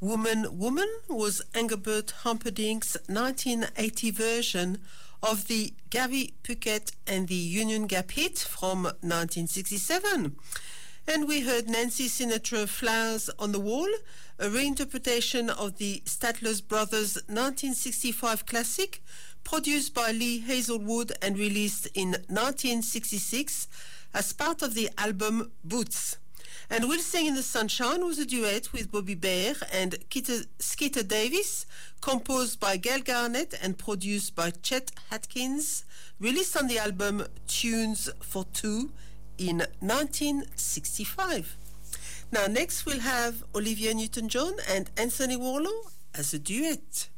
Woman, Woman was Engelbert Humperdinck's 1980 version of the Gary Puckett and the Union Gap hit from 1967. And we heard Nancy Sinatra, Flowers on the Wall, a reinterpretation of the Statler Brothers' 1965 classic, produced by Lee Hazelwood and released in 1966 as part of the album Boots. And We'll Sing in the Sunshine was a duet with Bobby Bare and Skeeter Davis, composed by Gail Garnett and produced by Chet Atkins, released on the album Tunes for Two in 1965. Now next we'll have Olivia Newton-John and Anthony Warlow as a duet.